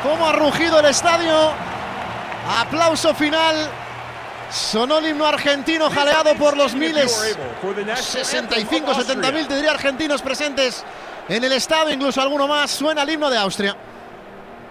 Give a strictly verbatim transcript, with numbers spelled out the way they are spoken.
cómo ha rugido el estadio. Aplauso final. Sonó el himno argentino jaleado por los miles, sesenta y cinco, setenta mil, te diría, argentinos presentes en el estadio, incluso alguno más. Suena el himno de Austria.